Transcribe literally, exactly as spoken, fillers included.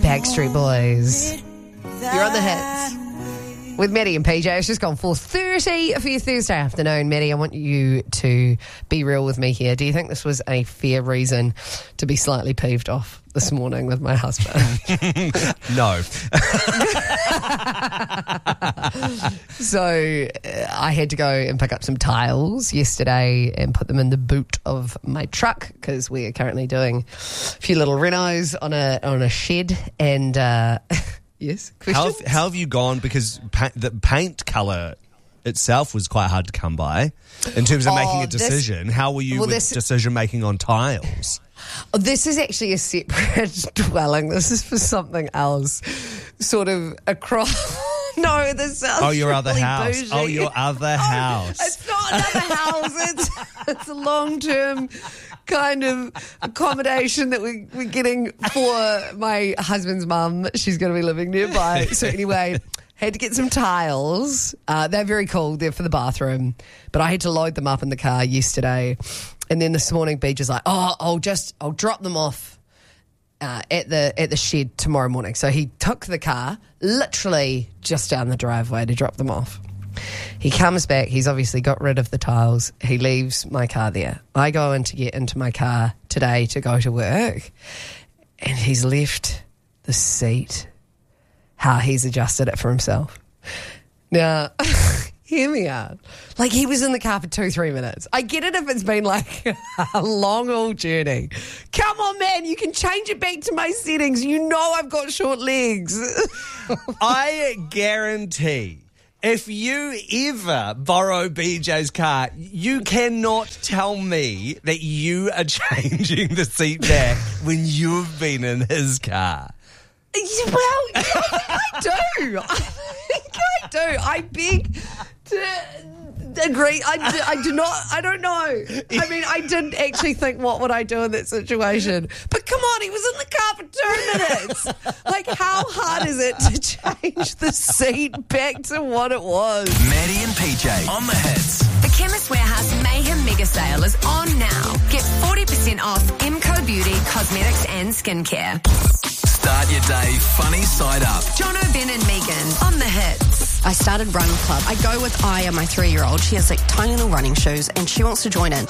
Backstreet Boys. You're on the hits with Maddie and P J. It's just gone four thirty for your Thursday afternoon. Maddie, I want you to be real with me here. Do you think this was a fair reason to be slightly peeved off this morning with my husband? No. So uh, I had to go and pick up some tiles yesterday and put them in the boot of my truck because we are currently doing a few little renos on a on a shed. And uh, yes, How, questions? how have you gone? Because pa- the paint colour itself was quite hard to come by in terms of Oh, making a this- decision. how were you well, with this- decision making on tiles? Oh, this is actually a separate dwelling. This is for something else, sort of across. No, this sounds Oh, your other really house. bougie. Oh, your other house. It's not another house. It's it's a long term kind of accommodation that we, we're getting for my husband's mum. She's going to be living nearby. So anyway, had to get some tiles. Uh, they're very cool. They're for the bathroom, but I had to load them up in the car yesterday. And then this morning, Beach is like, "Oh, I'll just I'll drop them off uh, at the at the shed tomorrow morning." So he took the car literally just down the driveway to drop them off. He comes back. He's obviously got rid of the tiles. He leaves my car there. I go in to get into my car today to go to work, and he's left the seat how he's adjusted it for himself. Now, hear me out. Like, he was in the car for two, three minutes. I get it if it's been like a long haul journey. Come on, man, you can change it back to my settings. You know I've got short legs. I guarantee if you ever borrow B J's car, you cannot tell me that you are changing the seat back when you've been in his car. Well, yeah, I think I do. I think I do. I beg to agree. I do, I do not. I don't know. I mean, I didn't actually think, what would I do in that situation? But come on, he was in the car for two minutes. Like, how hard is it to change the seat back to what it was? Maddie and P J on the hits. The Chemist Warehouse Mayhem Mega Sale is on now. Get forty percent off M C O Beauty, cosmetics and skincare. Start your day funny side up. Jono, Ben and Megan on the hits. I started Run Club. I go with Aya, my three-year-old. She has like tiny little running shoes and she wants to join in.